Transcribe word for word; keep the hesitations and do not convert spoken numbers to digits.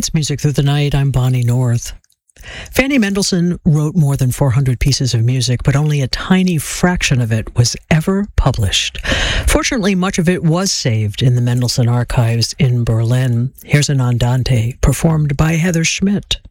Jazz Music Through the Night. I'm Bonnie North. Fanny Mendelssohn wrote more than four hundred pieces of music, but only a tiny fraction of it was ever published. Fortunately, much of it was saved in the Mendelssohn archives in Berlin. Here's an Andante performed by Heather Schmidt.